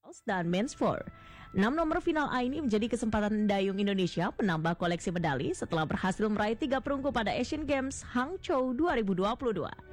dan Men's 4. 6 nomor final A ini menjadi kesempatan dayung Indonesia menambah koleksi medali setelah berhasil meraih 3 perunggu pada Asian Games Hangzhou 2022.